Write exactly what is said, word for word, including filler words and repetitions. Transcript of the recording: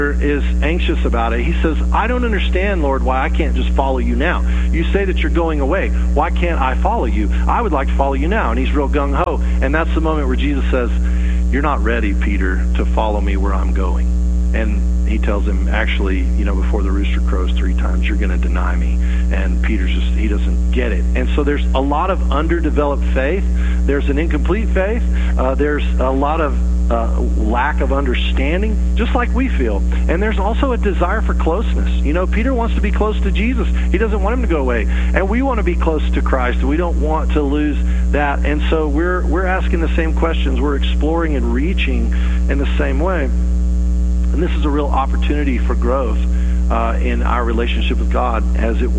is anxious about it. He says, I don't understand, Lord, why I can't just follow you now. You say that you're going away. Why can't I follow you? I would like to follow you now. And he's real gung-ho. And that's the moment where Jesus says, you're not ready, Peter, to follow me where I'm going. And he tells him, actually, you know, before the rooster crows three times, you're going to deny me. And Peter's just, he doesn't get it. And so there's a lot of underdeveloped faith. There's an incomplete faith. Uh, there's a lot of uh, lack of understanding, just like we feel. And there's also a desire for closeness. You know, Peter wants to be close to Jesus. He doesn't want him to go away. And we want to be close to Christ. We don't want to lose that. And so we're we're asking the same questions. We're exploring and reaching in the same way. And this is a real opportunity for growth uh, in our relationship with God, as it